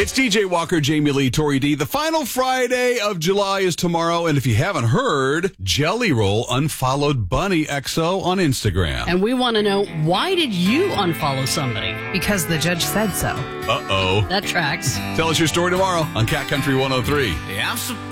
It's DJ Walker, Jamie Lee, Tori D. The final Friday of July is tomorrow, and if you haven't heard, Jelly Roll unfollowed Bunny XO on Instagram. And we want to know, why did you unfollow somebody? Because the judge said so. Uh-oh. That tracks. Tell us your story tomorrow on Cat Country 103. Yeah, I'm